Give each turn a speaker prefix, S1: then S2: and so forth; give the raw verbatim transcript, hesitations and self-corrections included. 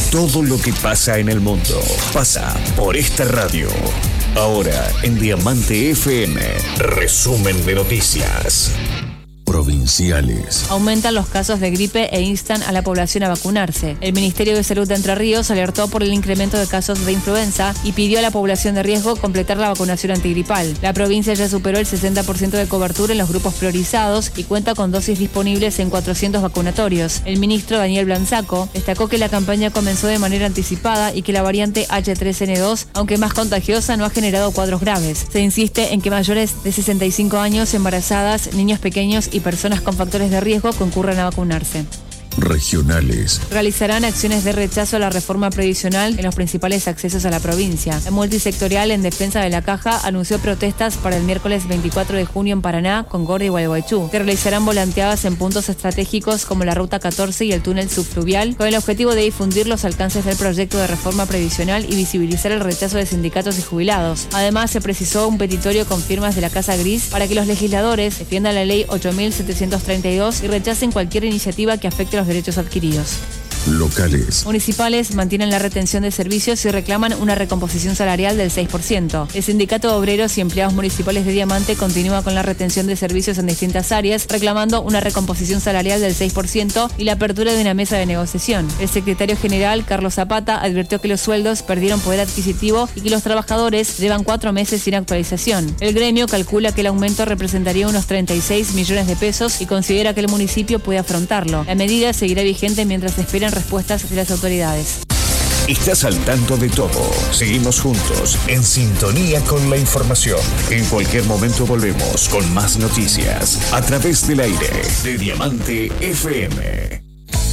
S1: Todo lo que pasa en el mundo pasa por esta radio. Ahora en Diamante F M, resumen de noticias. Provinciales.
S2: Aumentan los casos de gripe e instan a la población a vacunarse. El Ministerio de Salud de Entre Ríos alertó por el incremento de casos de influenza y pidió a la población de riesgo completar la vacunación antigripal. La provincia ya superó el sesenta por ciento de cobertura en los grupos priorizados y cuenta con dosis disponibles en cuatrocientos vacunatorios. El ministro Daniel Blanzaco destacó que la campaña comenzó de manera anticipada y que la variante H tres N dos, aunque más contagiosa, no ha generado cuadros graves. Se insiste en que mayores de sesenta y cinco años, embarazadas, niños pequeños y personas con factores de riesgo concurran a vacunarse.
S1: Regionales.
S2: Realizarán acciones de rechazo a la reforma previsional en los principales accesos a la provincia. La multisectorial en defensa de la caja anunció protestas para el miércoles veinticuatro de junio en Paraná, Concordia y Gualeguaychú. Se realizarán volanteadas en puntos estratégicos como la Ruta catorce y el túnel subfluvial, con el objetivo de difundir los alcances del proyecto de reforma previsional y visibilizar el rechazo de sindicatos y jubilados. Además, se precisó un petitorio con firmas de la Casa Gris para que los legisladores defiendan la ley ocho mil setecientos treinta y dos y rechacen cualquier iniciativa que afecte a los derechos adquiridos.
S1: Locales.
S2: Municipales mantienen la retención de servicios y reclaman una recomposición salarial del seis por ciento. El Sindicato de Obreros y Empleados Municipales de Diamante continúa con la retención de servicios en distintas áreas, reclamando una recomposición salarial del seis por ciento y la apertura de una mesa de negociación. El secretario general, Carlos Zapata, advirtió que los sueldos perdieron poder adquisitivo y que los trabajadores llevan cuatro meses sin actualización. El gremio calcula que el aumento representaría unos treinta y seis millones de pesos y considera que el municipio puede afrontarlo. La medida seguirá vigente mientras se esperan respuestas de las autoridades.
S1: Estás al tanto de todo. Seguimos juntos, en sintonía con la información. En cualquier momento volvemos con más noticias a través del aire de Diamante F M.